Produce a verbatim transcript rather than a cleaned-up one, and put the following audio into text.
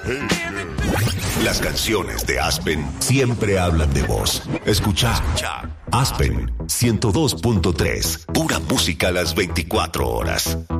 Las canciones de Aspen siempre hablan de vos. Escucha, escucha. Aspen ciento dos punto tres. Pura música a las veinticuatro horas.